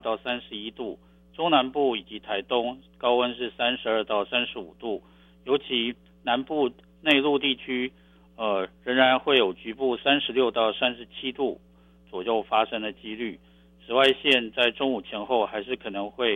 到31度，中南部以及台东高温是32到35度，尤其南部内陆地区仍然会有局部36到37度左右发生的几率。紫外线在中午前后还是可能会